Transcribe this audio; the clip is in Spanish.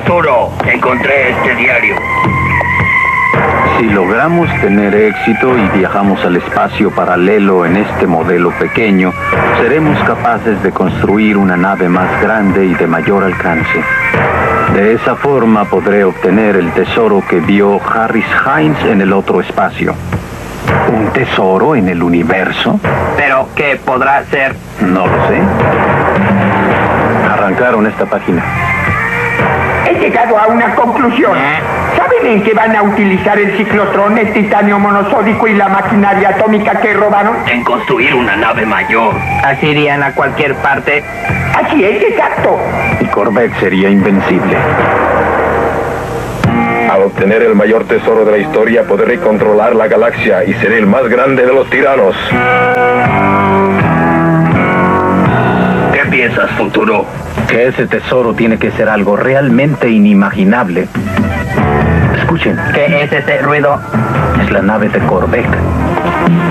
Futuro, encontré este diario. Si logramos tener éxito y viajamos al espacio paralelo en este modelo pequeño, seremos capaces de construir una nave más grande y de mayor alcance. De esa forma podré obtener el tesoro que vio Harris Hines en el otro espacio. ¿Un tesoro en el universo? ¿Pero qué podrá ser? No lo sé. Arrancaron esta página. He llegado a una conclusión. ¿Saben en qué van a utilizar el ciclotrón, el titanio monosódico y la maquinaria atómica que robaron? En construir una nave mayor. Así irían a cualquier parte. Así es, exacto. Y Korvac sería invencible. Al obtener el mayor tesoro de la historia, podré controlar la galaxia y seré el más grande de los tiranos. ¿Qué piensas, Futuro? Que ese tesoro tiene que ser algo realmente inimaginable. Escuchen, ¿Qué es ese ruido? es la nave de Korvac.